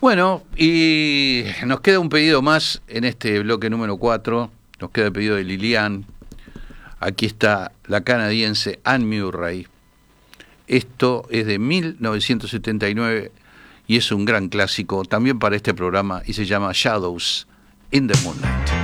Bueno, y nos queda un pedido más en este bloque número 4. Nos queda el pedido de Lilian. Aquí está la canadiense Anne Murray. Esto es de 1979 y es un gran clásico también para este programa y se llama Shadows in the Moonlight.